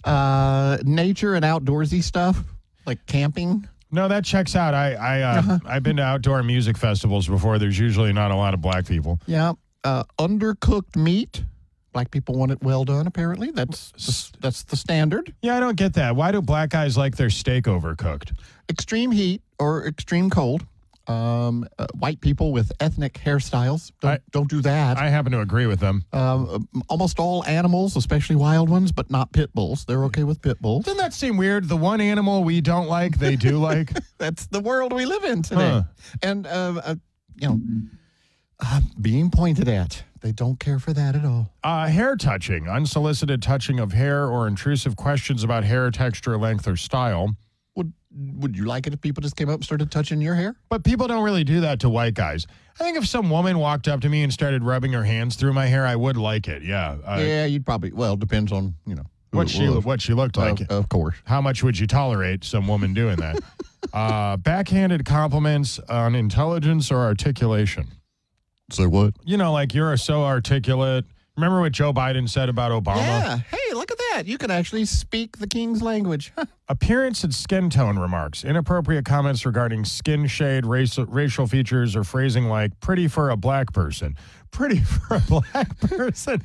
Nature and outdoorsy stuff, like camping. No, that checks out. I've been to outdoor music festivals before. There's usually not a lot of black people. Yeah. Undercooked meat. Black people want it well done, apparently. That's the standard. Yeah, I don't get that. Why do black guys like their steak overcooked? Extreme heat or extreme cold. White people with ethnic hairstyles don't do that. I happen to agree with them. Almost all animals, especially wild ones, but not pit bulls. They're okay with pit bulls. Doesn't that seem weird? The one animal we don't like, they do like? That's the world we live in today. And, being pointed at. They don't care for that at all. Hair touching, unsolicited touching of hair or intrusive questions about hair texture, length, or style. Would you like it if people just came up and started touching your hair? But people don't really do that to white guys. I think if some woman walked up to me and started rubbing her hands through my hair, I would like it, yeah. Yeah, you'd probably, depends on, what she looked like. Of course. How much would you tolerate some woman doing that? Backhanded compliments on intelligence or articulation. So what? Like you're so articulate. Remember what Joe Biden said about Obama? Yeah. Hey, look at that. You can actually speak the king's language. Appearance and skin tone remarks. Inappropriate comments regarding skin shade, racial features, or phrasing like pretty for a black person. Pretty for a black person.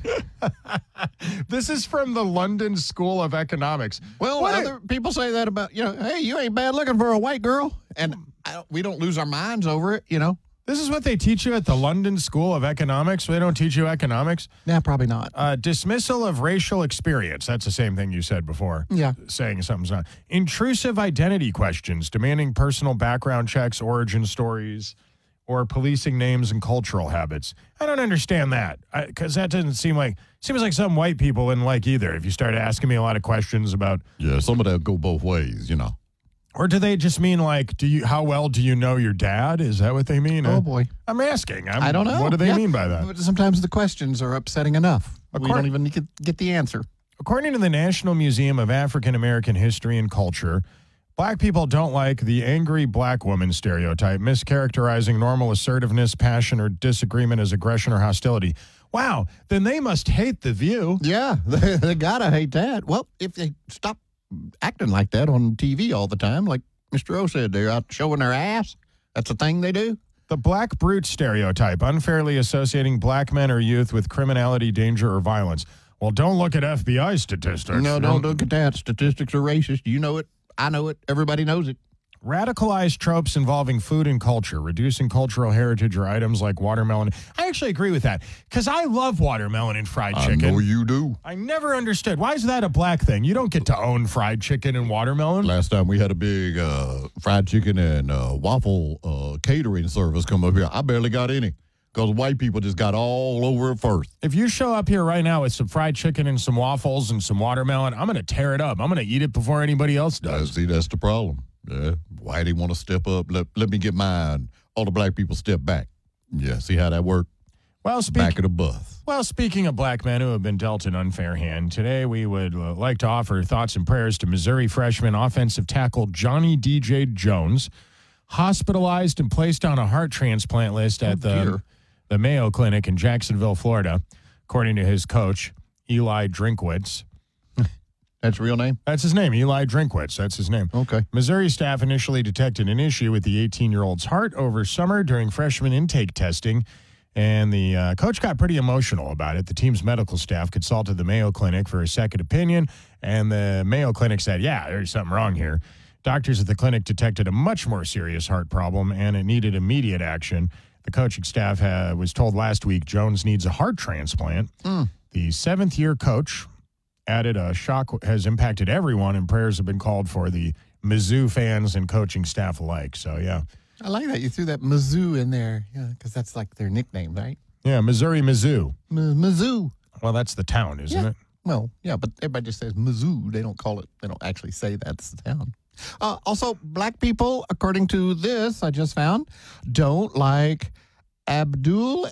This is from the London School of Economics. Well, other people say that about, hey, you ain't bad looking for a white girl. And we don't lose our minds over it, This is what they teach you at the London School of Economics. They don't teach you economics? Yeah, probably not. Dismissal of racial experience. That's the same thing you said before. Yeah. Saying something's not. Intrusive identity questions, demanding personal background checks, origin stories, or policing names and cultural habits. I don't understand that because that doesn't seems like some white people wouldn't like either. If you start asking me a lot of questions about. Yeah, some of that go both ways, Or do they just mean like, how well do you know your dad? Is that what they mean? Oh, boy. I'm asking. I don't know. What do they mean by that? Sometimes the questions are upsetting enough. We don't even need to get the answer. According to the National Museum of African American History and Culture, black people don't like the angry black woman stereotype, mischaracterizing normal assertiveness, passion, or disagreement as aggression or hostility. Wow. Then they must hate The View. Yeah, they gotta hate that. Well, if they stop acting like that on TV all the time, like Mr. O said, they're out showing their ass. That's a thing they do. The black brute stereotype, unfairly associating black men or youth with criminality, danger, or violence. Well, don't look at FBI statistics. No, don't look at that. Statistics are racist. You know it. I know it. Everybody knows it. Radicalized tropes involving food and culture, reducing cultural heritage or items like watermelon. I actually agree with that because I love watermelon and fried chicken. I know you do. I never understood. Why is that a black thing? You don't get to own fried chicken and watermelon. Last time we had a big fried chicken and waffle catering service come up here, I barely got any because white people just got all over it first. If you show up here right now with some fried chicken and some waffles and some watermelon, I'm going to tear it up. I'm going to eat it before anybody else does. See, that's the problem. Yeah, why they want to step up? Let me get mine. All the black people step back. Yeah, see how that worked? Well, back of the bus. Well, speaking of black men who have been dealt an unfair hand, today we would like to offer thoughts and prayers to Missouri freshman offensive tackle Johnny D.J. Jones, hospitalized and placed on a heart transplant list at the Mayo Clinic in Jacksonville, Florida, according to his coach, Eli Drinkwitz. That's real name? That's his name, Eli Drinkwitz. That's his name. Okay. Missouri staff initially detected an issue with the 18-year-old's heart over summer during freshman intake testing, and the coach got pretty emotional about it. The team's medical staff consulted the Mayo Clinic for a second opinion, and the Mayo Clinic said, yeah, there's something wrong here. Doctors at the clinic detected a much more serious heart problem, and it needed immediate action. The coaching staff was told last week Jones needs a heart transplant. The seventh-year coach added a shock has impacted everyone, and prayers have been called for the Mizzou fans and coaching staff alike. So, yeah. I like that. You threw that Mizzou in there, because that's like their nickname, right? Yeah, Missouri Mizzou. Mizzou. Well, that's the town, isn't it? Well, yeah, but everybody just says Mizzou. They don't call it, they don't actually say that's the town. Also, black people, according to this I just found, don't like Abdul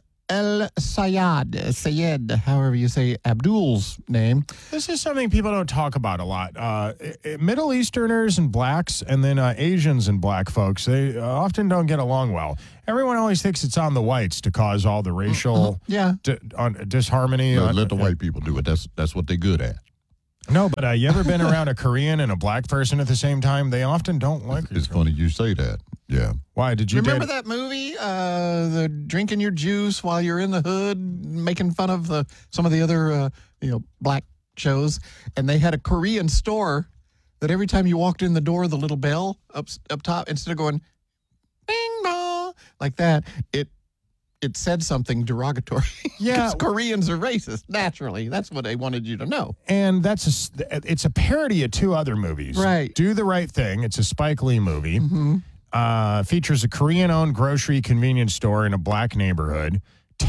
Sayed, however you say Abdul's name. This is something people don't talk about a lot. Middle Easterners and blacks, and then Asians and black folks, they often don't get along well. Everyone always thinks it's on the whites to cause all the racial disharmony. Let the white people do it. That's what they're good at. No, but you ever been around a Korean and a black person at the same time? They often don't like It's funny you say that. Yeah. Why did you remember that movie, the drinking your juice while you're in the hood, making fun of some of the other black shows, and they had a Korean store that every time you walked in the door, the little bell up top, instead of going bing bong like that, it said something derogatory. Yeah. Because Koreans are racist, naturally. That's what they wanted you to know. And it's a parody of two other movies. Right. Do the Right Thing. It's a Spike Lee movie. Mm-hmm. Features a Korean-owned grocery convenience store in a black neighborhood.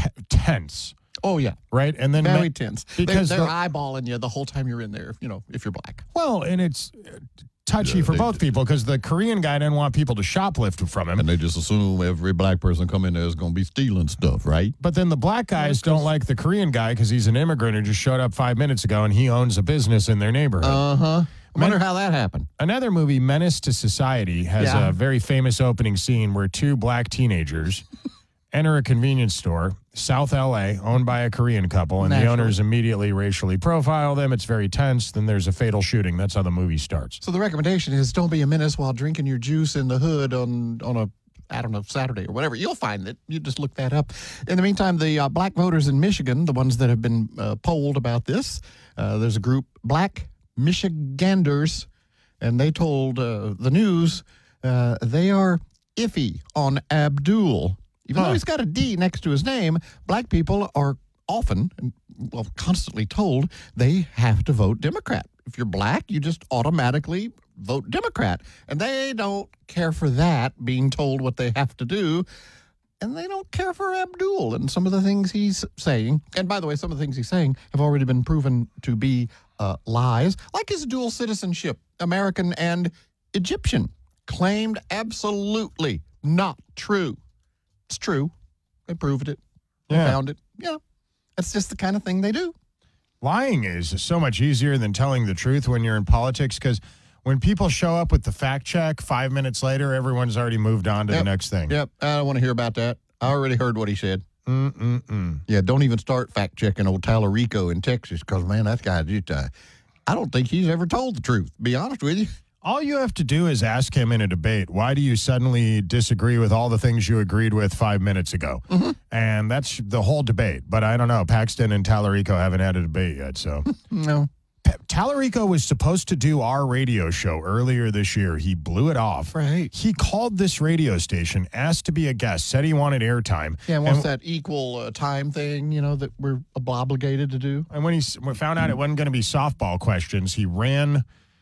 Tense. Oh, yeah. Right? And then Very tense. Because they're eyeballing you the whole time you're in there, if you're black. Well, and it's touchy for both people because the Korean guy didn't want people to shoplift from him. And they just assume every black person come in there is going to be stealing stuff, right? But then the black guys don't like the Korean guy because he's an immigrant who just showed up 5 minutes ago and he owns a business in their neighborhood. Uh-huh. I wonder how that happened. Another movie, Menace to Society, has a very famous opening scene where two black teenagers enter a convenience store, South L.A., owned by a Korean couple, and the owners immediately racially profile them. It's very tense. Then there's a fatal shooting. That's how the movie starts. So the recommendation is don't be a menace while drinking your juice in the hood on a, I don't know, Saturday or whatever. You'll find that. You just look that up. In the meantime, the black voters in Michigan, the ones that have been polled about this, there's a group, Black Michiganders, and they told the news they are iffy on Abdul. Even though he's got a D next to his name, black people are often, constantly told they have to vote Democrat. If you're black, you just automatically vote Democrat. And they don't care for that, being told what they have to do. And they don't care for Abdul and some of the things he's saying. And by the way, some of the things he's saying have already been proven to be lies, like his dual citizenship, American and Egyptian, claimed absolutely not true. It's true. They proved it. They found it. Yeah. That's just the kind of thing they do. Lying is so much easier than telling the truth when you're in politics because when people show up with the fact check 5 minutes later, everyone's already moved on to the next thing. Yep. I don't want to hear about that. I already heard what he said. Mm-mm-mm. Yeah, don't even start fact checking old Tallarico in Texas because, man, that guy just, I don't think he's ever told the truth, to be honest with you. All you have to do is ask him in a debate, why do you suddenly disagree with all the things you agreed with 5 minutes ago? Mm-hmm. And that's the whole debate. But I don't know. Paxton and Tallarico haven't had a debate yet, so. No. Tallarico was supposed to do our radio show earlier this year. He blew it off. Right. He called this radio station, asked to be a guest, said he wanted airtime. Yeah, wants that equal time thing, that we're obligated to do. And when he found out it wasn't going to be softball questions, he ran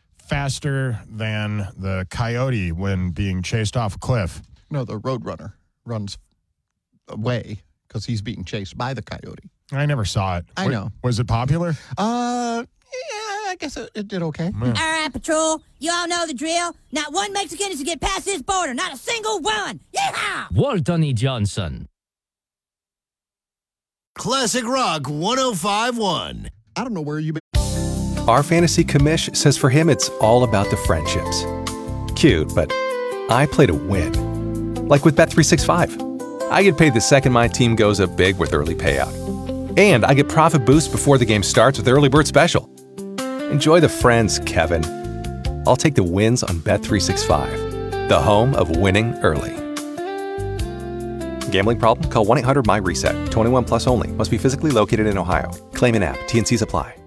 faster than the coyote when being chased off a cliff. No, the Roadrunner runs away because he's being chased by the coyote. I never saw it. I know. Was it popular? Yeah, I guess it did okay. All right, Patrol. You all know the drill. Not one Mexican is to get past this border. Not a single one. Yeehaw! Walton E. Johnson. Classic Rock 105.1. I don't know where you've been. Our fantasy commish says for him it's all about the friendships. Cute, but I play to win. Like with Bet365. I get paid the second my team goes up big with early payout. And I get profit boost before the game starts with Early Bird Special. Enjoy the friends, Kevin. I'll take the wins on Bet365, the home of winning early. Gambling problem? Call 1-800-MY-RESET. 21 plus only. Must be physically located in Ohio. Claim in app. T&Cs apply.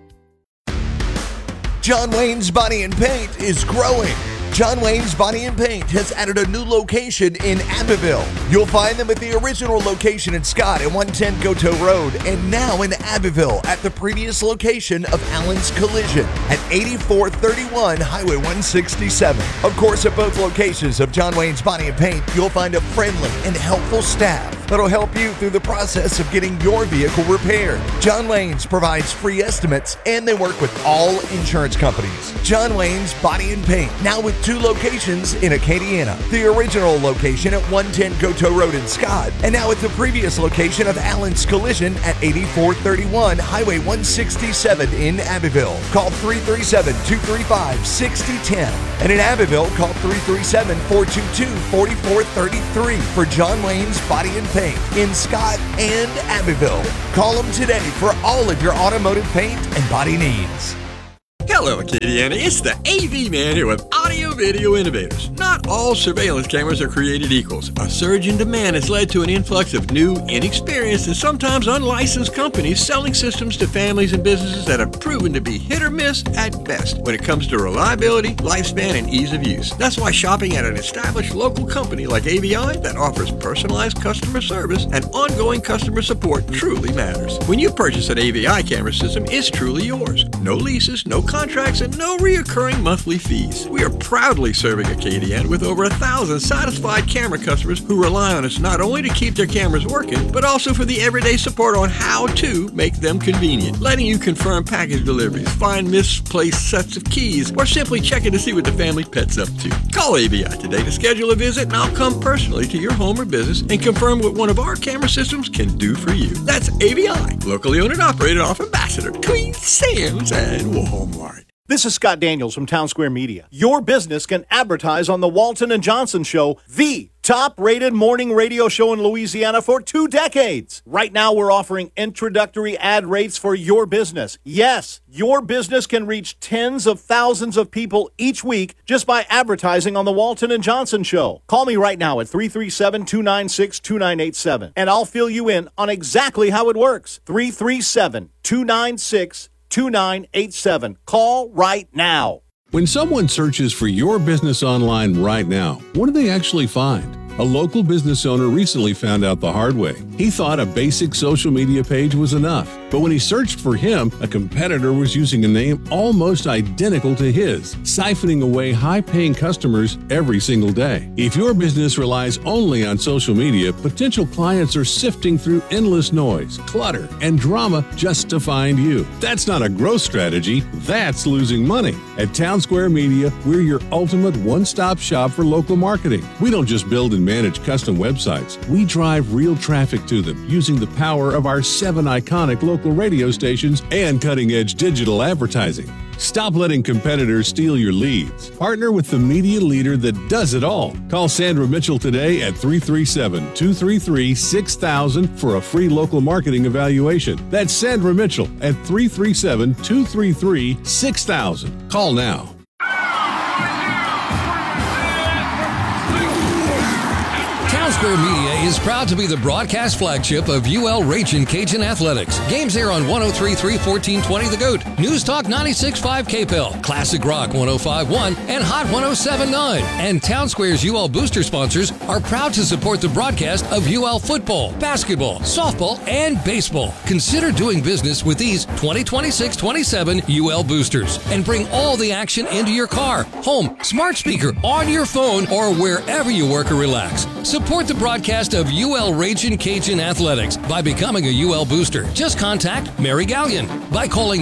John Wayne's Body and Paint is growing. John Wayne's Body and Paint has added a new location in Abbeville. You'll find them at the original location in Scott at 110 Goto Road, and now in Abbeville at the previous location of Allen's Collision at 8431 Highway 167. Of course, at both locations of John Wayne's Body and Paint, you'll find a friendly and helpful staff that'll help you through the process of getting your vehicle repaired. John Wayne's provides free estimates, and they work with all insurance companies. John Wayne's Body and Paint, now with 2 locations in Acadiana. The original location at 110 Goto Road in Scott, and now at the previous location of Allen's Collision at 8431 Highway 167 in Abbeville. Call 337-235-6010. And in Abbeville, call 337-422-4433 for John Wayne's Body and Paint in Scott and Abbeville. Call them today for all of your automotive paint and body needs. Hello, Acadiana. It's the AV Man here with Audio Video Innovators. Not all surveillance cameras are created equals. A surge in demand has led to an influx of new, inexperienced, and sometimes unlicensed companies selling systems to families and businesses that have proven to be hit or miss at best when it comes to reliability, lifespan, and ease of use. That's why shopping at an established local company like AVI that offers personalized customer service and ongoing customer support truly matters. When you purchase an AVI camera system, it's truly yours. No leases, no contracts, and no reoccurring monthly fees. We are proudly serving Acadiana with over 1,000 satisfied camera customers who rely on us not only to keep their cameras working, but also for the everyday support on how to make them convenient, letting you confirm package deliveries, find misplaced sets of keys, or simply checking to see what the family pet's up to. Call AVI today to schedule a visit, and I'll come personally to your home or business and confirm what one of our camera systems can do for you. That's AVI, locally owned and operated off Ambassador between Sam's and Walmart. This is Scott Daniels from Town Square Media. Your business can advertise on the Walton and Johnson Show, the top-rated morning radio show in Louisiana for 2 decades. Right now, we're offering introductory ad rates for your business. Yes, your business can reach tens of thousands of people each week just by advertising on the Walton and Johnson Show. Call me right now at 337-296-2987, and I'll fill you in on exactly how it works. 337-296-2987. Call right now. When someone searches for your business online right now, what do they actually find? A local business owner recently found out the hard way. He thought a basic social media page was enough. But when he searched for him, a competitor was using a name almost identical to his, siphoning away high-paying customers every single day. If your business relies only on social media, potential clients are sifting through endless noise, clutter, and drama just to find you. That's not a growth strategy. That's losing money. At Town Square Media, we're your ultimate one-stop shop for local marketing. We don't just build and manage custom websites. We drive real traffic to them using the power of our 7 iconic local radio stations and cutting-edge digital advertising. Stop letting competitors steal your leads. Partner with the media leader that does it all. Call Sandra Mitchell today at 337-233-6000 for a free local marketing evaluation. That's Sandra Mitchell at 337-233-6000. Call now. Town Square Media is proud to be the broadcast flagship of UL Ragin' Cajun Athletics. Games air on 103.3 1420 The Goat, News Talk 96.5 KPEL, Classic Rock 105.1, and Hot 107.9. And Town Square's UL Booster sponsors are proud to support the broadcast of UL football, basketball, softball, and baseball. Consider doing business with these 2026-27 UL Boosters and bring all the action into your car, home, smart speaker, on your phone, or wherever you work or relax. Support the broadcast of UL Ragin' Cajun Athletics by becoming a UL Booster. Just contact Mary Gallion by calling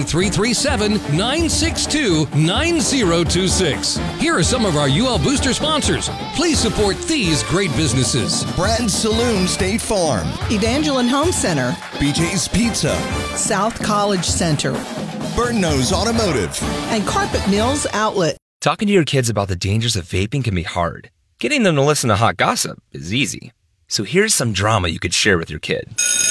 337-962-9026. Here are some of our UL Booster sponsors. Please support these great businesses. Brad's Saloon State Farm, Evangeline Home Center, BJ's Pizza, South College Center, Burton's Automotive, and Carpet Mills Outlet. Talking to your kids about the dangers of vaping can be hard. Getting them to listen to hot gossip is easy. So here's some drama you could share with your kid.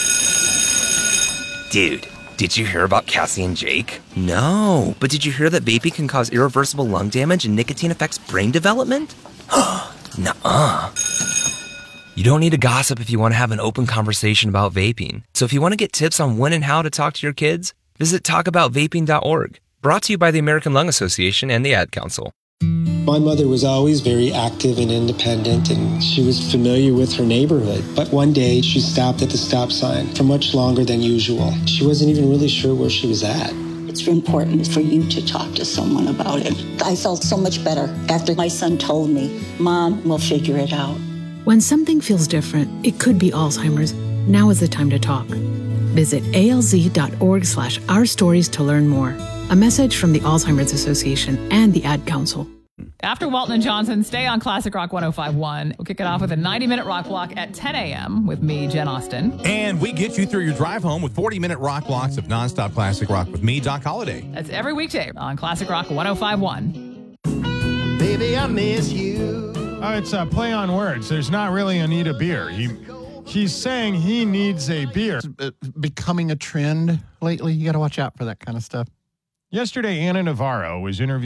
Dude, did you hear about Cassie and Jake? No, but did you hear that vaping can cause irreversible lung damage and nicotine affects brain development? Nuh-uh. You don't need to gossip if you want to have an open conversation about vaping. So if you want to get tips on when and how to talk to your kids, visit talkaboutvaping.org. Brought to you by the American Lung Association and the Ad Council. My mother was always very active and independent, and she was familiar with her neighborhood. But one day, she stopped at the stop sign for much longer than usual. She wasn't even really sure where she was at. It's important for you to talk to someone about it. I felt so much better after my son told me, Mom, we'll figure it out. When something feels different, it could be Alzheimer's. Now is the time to talk. Visit alz.org/ourstories to learn more. A message from the Alzheimer's Association and the Ad Council. After Walton and Johnson, stay on Classic Rock 105.1. We'll kick it off with a 90-minute rock block at 10 a.m. with me, Jen Austen. And we get you through your drive home with 40-minute rock blocks of nonstop classic rock with me, Doc Holliday. That's every weekday on Classic Rock 105.1. Baby, I miss you. It's a play on words. There's not really a need a beer. He's saying he needs a beer. Becoming a trend lately. You got to watch out for that kind of stuff. Yesterday, Anna Navarro was interviewed